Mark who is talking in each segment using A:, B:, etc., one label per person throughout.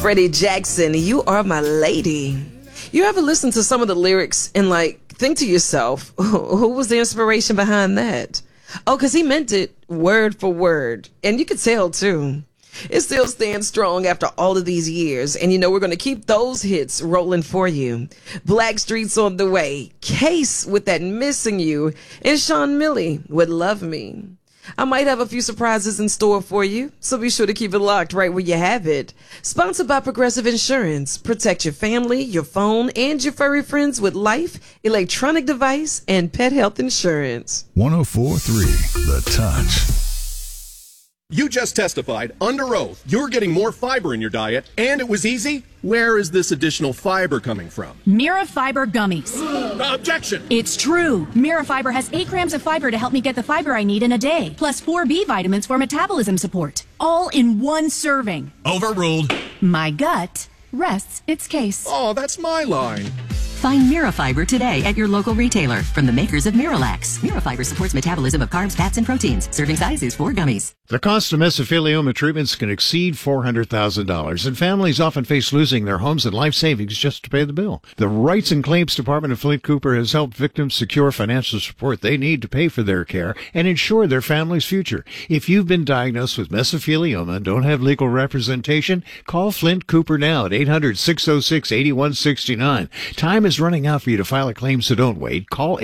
A: Freddie Jackson, You Are My Lady. You ever listen to some of the lyrics and think to yourself, who was the inspiration behind that? Oh, because he meant it word for word. And you could tell too. It still stands strong after all of these years. And we're going to keep those hits rolling for you. Blackstreet's on the way. Case with that Missing You. And Sean Millie with Love Me. I might have a few surprises in store for you, so be sure to keep it locked right where you have it. Sponsored by Progressive Insurance. Protect your family, your phone, and your furry friends with life, electronic device, and pet health insurance.
B: 104.3 The Touch.
C: You just testified under oath you're getting more fiber in your diet, and it was easy. Where is this additional fiber coming from?
D: Mira Fiber Gummies.
C: Objection!
D: It's true. Mira Fiber has 8 grams of fiber to help me get the fiber I need in a day, plus 4 B vitamins for metabolism support. All in one serving.
C: Overruled.
D: My gut rests its case.
C: Oh, that's my line.
E: Find Mirafiber today at your local retailer from the makers of Miralax. Mirafiber supports metabolism of carbs, fats, and proteins. Serving size is 4 gummies.
F: The cost of mesothelioma treatments can exceed $400,000, and families often face losing their homes and life savings just to pay the bill. The Rights and Claims Department of Flint Cooper has helped victims secure financial support they need to pay for their care and ensure their family's future. If you've been diagnosed with mesothelioma and don't have legal representation, call Flint Cooper now at 800-606-8169. Time is running out for you to file a claim, so don't wait. Call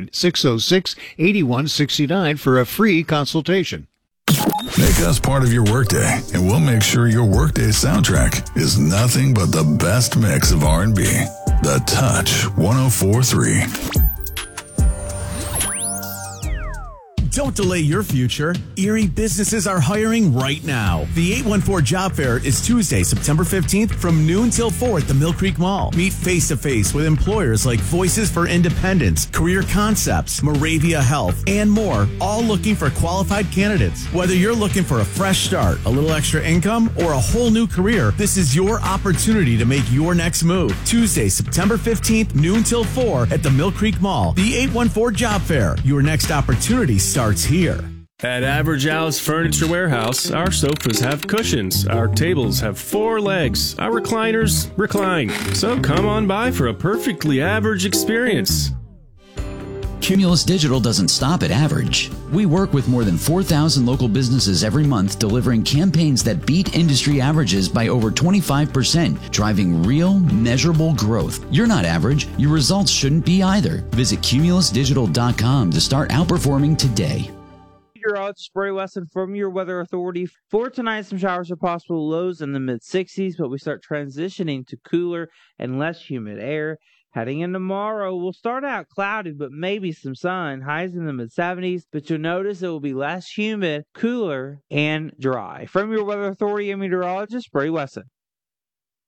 F: 800-606-8169 for a free consultation.
B: Make us part of your workday, and we'll make sure your workday soundtrack is nothing but the best mix of R&B. The Touch 104.3.
G: Don't delay your future. Erie businesses are hiring right now. The 814 Job Fair is Tuesday, September 15th from noon till 4 at the Mill Creek Mall. Meet face-to-face with employers like Voices for Independence, Career Concepts, Moravia Health, and more, all looking for qualified candidates. Whether you're looking for a fresh start, a little extra income, or a whole new career, this is your opportunity to make your next move. Tuesday, September 15th, noon till 4 at the Mill Creek Mall. The 814 Job Fair. Your next opportunity starts here.
H: At Average Al's Furniture Warehouse, our sofas have cushions, our tables have 4 legs, our recliners recline. So come on by for a perfectly average experience.
I: Cumulus Digital doesn't stop at average. We work with more than 4,000 local businesses every month, delivering campaigns that beat industry averages by over 25%, driving real, measurable growth. You're not average. Your results shouldn't be either. Visit cumulusdigital.com to start outperforming today.
J: Meteorologist Spray Wesson from your Weather Authority. For tonight, some showers are possible, lows in the mid-60s, but we start transitioning to cooler and less humid air. Heading in tomorrow, we'll start out cloudy, but maybe some sun. Highs in the mid-70s, but you'll notice it will be less humid, cooler, and dry. From your Weather Authority and meteorologist, Spray Wesson.